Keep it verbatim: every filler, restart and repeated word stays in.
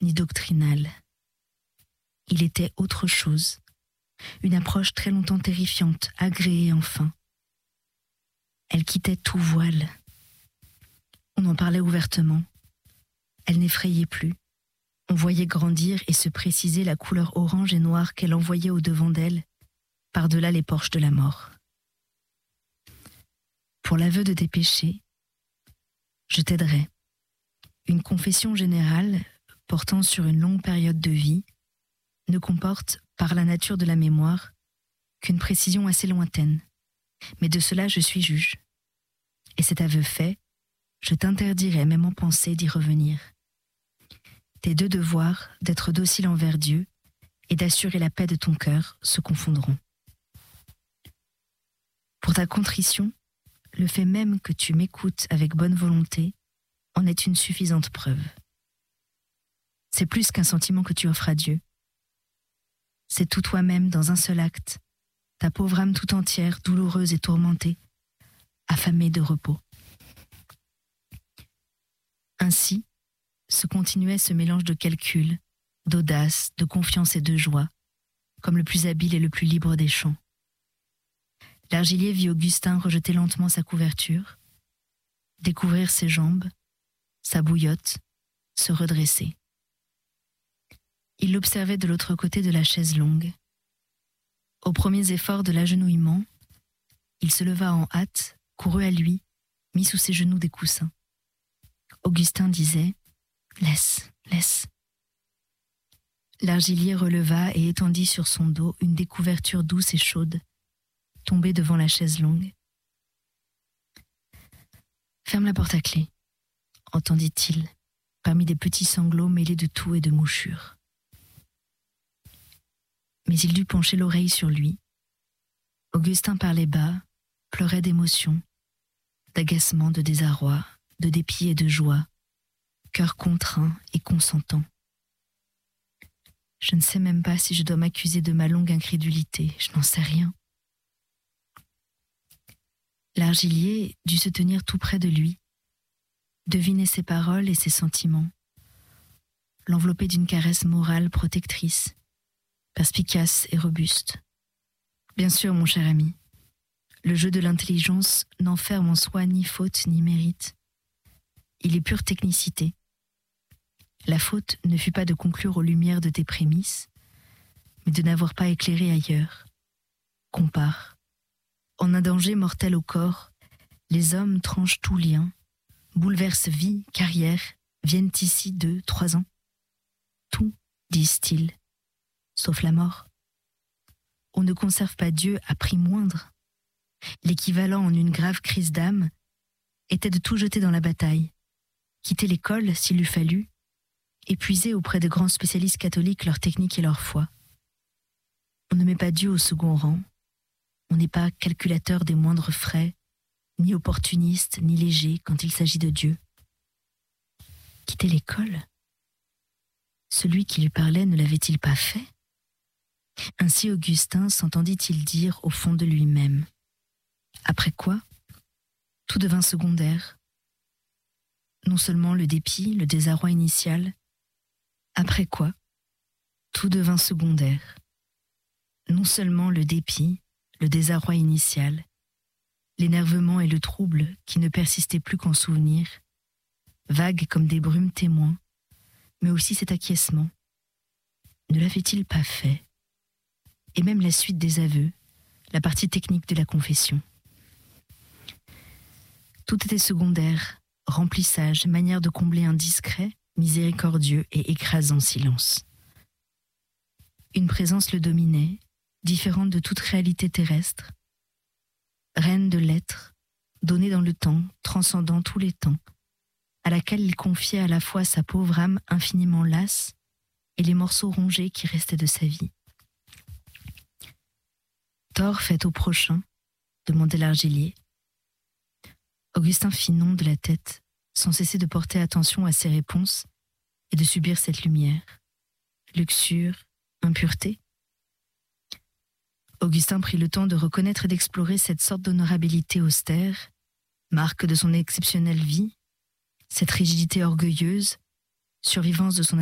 ni doctrinal. Il était autre chose, une approche très longtemps terrifiante, agréée enfin. Elle quittait tout voile. On en parlait ouvertement. Elle n'effrayait plus. On voyait grandir et se préciser la couleur orange et noire qu'elle envoyait au-devant d'elle, par-delà les porches de la mort. Pour l'aveu de tes péchés, je t'aiderai. Une confession générale, portant sur une longue période de vie, ne comporte, par la nature de la mémoire, qu'une précision assez lointaine. Mais de cela je suis juge. Et cet aveu fait, je t'interdirai même en pensée d'y revenir. Tes deux devoirs, d'être docile envers Dieu et d'assurer la paix de ton cœur, se confondront. Pour ta contrition, le fait même que tu m'écoutes avec bonne volonté en est une suffisante preuve. C'est plus qu'un sentiment que tu offres à Dieu. C'est tout toi-même dans un seul acte, ta pauvre âme tout entière, douloureuse et tourmentée, affamée de repos. Ainsi, se continuait ce mélange de calcul, d'audace, de confiance et de joie, comme le plus habile et le plus libre des chants. L'argilier vit Augustin rejeter lentement sa couverture, découvrir ses jambes, sa bouillotte, se redresser. Il l'observait de l'autre côté de la chaise longue. Aux premiers efforts de l'agenouillement, il se leva en hâte, courut à lui, mit sous ses genoux des coussins. Augustin disait « Laisse, laisse ». L'argilier releva et étendit sur son dos une des couvertures douces et chaudes, tombée devant la chaise longue. « Ferme la porte à clé », entendit-il, parmi des petits sanglots mêlés de toux et de mouchures. Mais il dut pencher l'oreille sur lui. Augustin parlait bas, pleurait d'émotion, d'agacement, de désarroi, de dépit et de joie, cœur contraint et consentant. Je ne sais même pas si je dois m'accuser de ma longue incrédulité, je n'en sais rien. L'argilier dut se tenir tout près de lui, deviner ses paroles et ses sentiments, l'envelopper d'une caresse morale protectrice, perspicace et robuste. Bien sûr, mon cher ami, le jeu de l'intelligence n'enferme en soi ni faute ni mérite. Il est pure technicité. La faute ne fut pas de conclure aux lumières de tes prémices, mais de n'avoir pas éclairé ailleurs. Compare. En un danger mortel au corps, les hommes tranchent tout lien, bouleversent vie, carrière, viennent ici deux, trois ans. Tout, disent-ils, sauf la mort. On ne conserve pas Dieu à prix moindre. L'équivalent en une grave crise d'âme était de tout jeter dans la bataille, quitter l'école s'il eût fallu, épuiser auprès de grands spécialistes catholiques leur technique et leur foi. On ne met pas Dieu au second rang, on n'est pas calculateur des moindres frais, ni opportuniste, ni léger quand il s'agit de Dieu. Quitter l'école ? Celui qui lui parlait ne l'avait-il pas fait ? Ainsi Augustin s'entendit-il dire au fond de lui-même. Après quoi, tout devint secondaire. Non seulement le dépit, le désarroi initial. Après quoi, tout devint secondaire. Non seulement le dépit, le désarroi initial, l'énervement et le trouble qui ne persistaient plus qu'en souvenir, vagues comme des brumes témoins, mais aussi cet acquiescement. Ne l'avait-il pas fait ? Et même la suite des aveux, la partie technique de la confession. Tout était secondaire, remplissage, manière de combler un discret, miséricordieux et écrasant silence. Une présence le dominait, différente de toute réalité terrestre, reine de l'être, donnée dans le temps, transcendant tous les temps, à laquelle il confiait à la fois sa pauvre âme infiniment lasse et les morceaux rongés qui restaient de sa vie. Tort fait au prochain, demandait l'argilier. Augustin fit non de la tête, sans cesser de porter attention à ses réponses et de subir cette lumière. Luxure, impureté. Augustin prit le temps de reconnaître et d'explorer cette sorte d'honorabilité austère, marque de son exceptionnelle vie, cette rigidité orgueilleuse, survivance de son